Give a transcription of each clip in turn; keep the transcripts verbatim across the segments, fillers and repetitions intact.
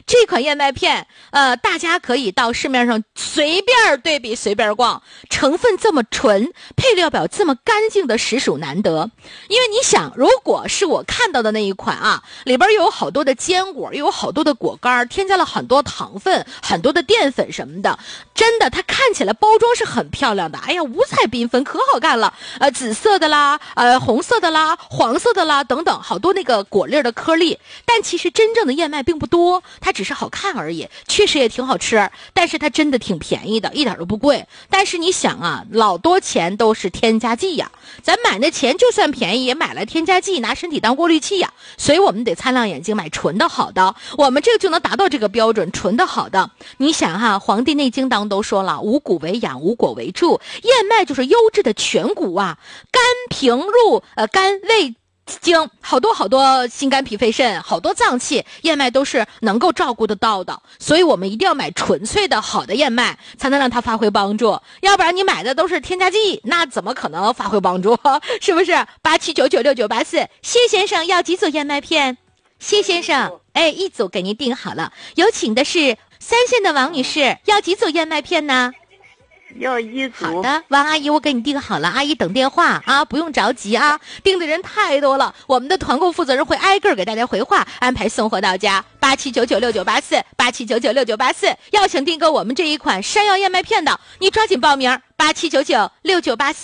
这款燕麦片，呃，大家可以到市面上随便对比随便逛，成分这么纯，配料表这么干净的实属难得。因为你想，如果是我看到的那一款啊，里边又有好多的坚果，又有好多的果干，添加了很多糖分，很多的淀粉什么的，真的它看起来包装是很漂亮的，哎呀，五彩缤纷，可好看了，呃，紫色的啦，呃，红色的啦，黄色的啦，等等，好多那个果粒的颗粒。但其实真正的燕麦并不多，它只是好看而已，确实也挺好吃，但是它真的挺便宜的，一点都不贵。但是你想啊，老多钱都是添加剂呀，咱买的钱就算便宜，也买了添加剂，拿身体当过滤器呀。所以我们得擦亮眼睛买纯的好的，我们这个就能达到这个标准，纯的好的。你想哈、啊，《黄帝内经》当中都说了，五谷为养，五果为助，燕麦就是优质的全谷啊，肝平入呃肝胃经，好多好多心肝脾肺肾，好多脏器，燕麦都是能够照顾得到的。所以我们一定要买纯粹的好的燕麦，才能让它发挥帮助，要不然你买的都是添加剂，那怎么可能发挥帮助？是不是？八七九九六九八四，谢先生要几组燕麦片？谢先生，哎，一组给您订好了。有请的是三线的王女士，要几组燕麦片呢？ 要一组。 好的，王阿姨，我给你订好了，阿姨等电话啊，不用着急啊，订的人太多了，我们的团购负责人会挨个给大家回话，安排送货到家。八七九九六九八四，八七九九六九八四，要想订购我们这一款山药燕麦片的，你抓紧报名，八七九九六九八四。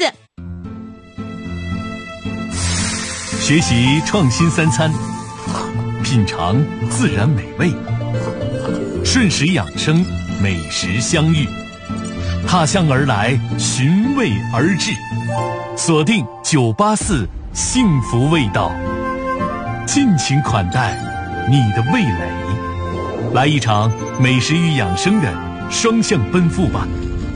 学习创新三餐，品尝自然美味，顺时养生，美食相遇。踏香而来，寻味而至，锁定九八四幸福味道，尽情款待你的味蕾，来一场美食与养生的双向奔赴吧。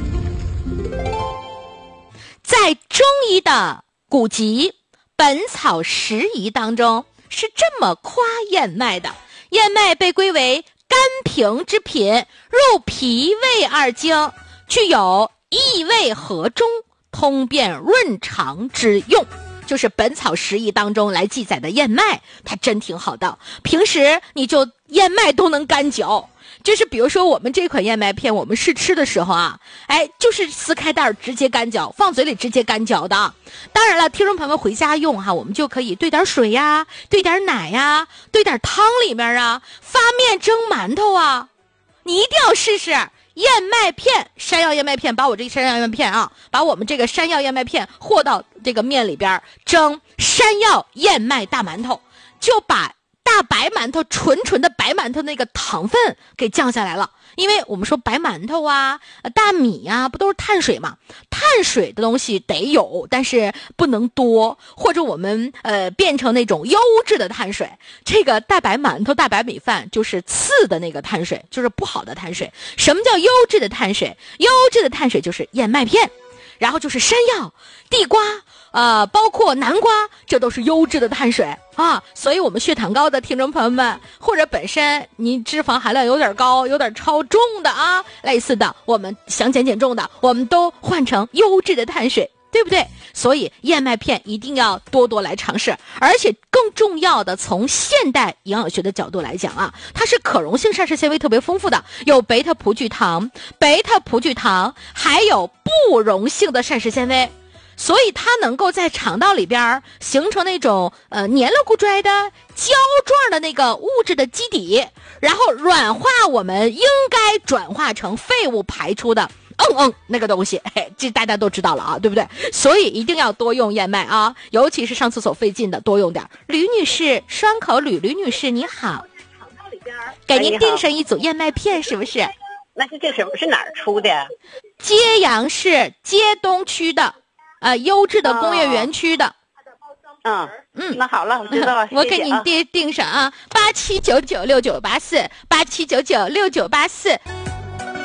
在中医的古籍《本草拾遗》当中是这么夸燕麦的：燕麦被归为甘平之品，入脾胃二经，具有益胃和中、通便润肠之用。就是《本草拾遗》当中来记载的燕麦，它真挺好的。平时你就燕麦都能干嚼，就是比如说我们这款燕麦片，我们试吃的时候啊，哎，就是撕开袋直接干嚼，放嘴里直接干嚼的。当然了，听众朋友们回家用哈，我们就可以兑点水呀，兑点奶呀，兑点汤里面啊，发面蒸馒头啊，你一定要试试。燕麦片，山药燕麦片，把我这山药燕麦片啊，把我们这个山药燕麦片和到这个面里边蒸山药燕麦大馒头，就把大白馒头纯纯的白馒头那个糖分给降下来了。因为我们说白馒头啊、大米啊，不都是碳水嘛？碳水的东西得有，但是不能多，或者我们呃变成那种优质的碳水。这个大白馒头、大白米饭就是次的那个碳水，就是不好的碳水。什么叫优质的碳水？优质的碳水就是燕麦片，然后就是山药、地瓜。呃，包括南瓜，这都是优质的碳水啊，所以我们血糖高的听众朋友们，或者本身你脂肪含量有点高、有点超重的啊，类似的，我们想减减重的，我们都换成优质的碳水，对不对？所以燕麦片一定要多多来尝试，而且更重要的，从现代营养学的角度来讲啊，它是可溶性膳食纤维特别丰富的，有贝塔葡聚糖、贝塔葡聚糖，还有不溶性的膳食纤维。所以它能够在肠道里边形成那种呃黏了咕拽的胶状的那个物质的基底，然后软化我们应该转化成废物排出的嗯嗯那个东西，嘿，这大家都知道了啊，对不对？所以一定要多用燕麦啊，尤其是上厕所费劲的多用点。吕女士，双口吕，吕女士你好，给您订上一组燕麦片，是不是？ 那是这什么是哪儿出的？ 揭阳市揭东区的呃，优质的工业园区的， 嗯嗯，那好了，我知道了， 我给你订订上啊，八七九九六九八四，八七九九六九八四。